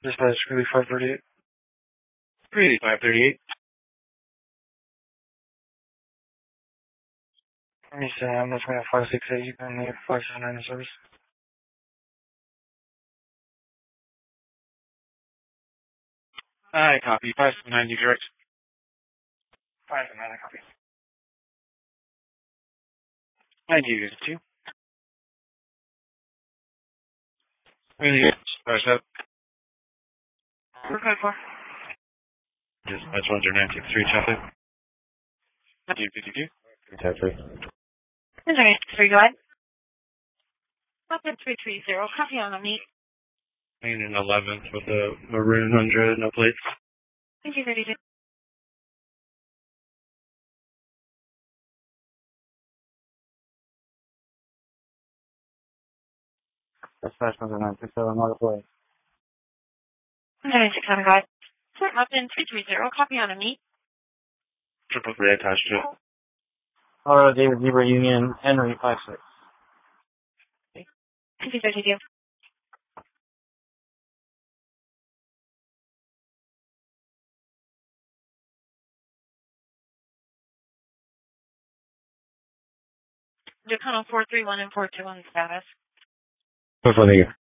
Dispatch, really 538. Really 538. Me Sam, that's me at 568, and the 579 service. I copy. 579, you direct. 579, I copy. 90, you get 2. Really good. Stars up. We're good for. Dispatch 10963, traffic. 52. Exactly. Is there any 3 go ahead? Up at 330, copy on the meet. And an 11th with a maroon 100, no plates. Thank you, 32. Dispatch 10967, not a plate. 196, go ahead. Sir, up in 330, copy on the meet. 333 attached to it. Colorado David Zebra Union, Henry 56. Thank you, 32. Dakota 431 and 421 status. Before they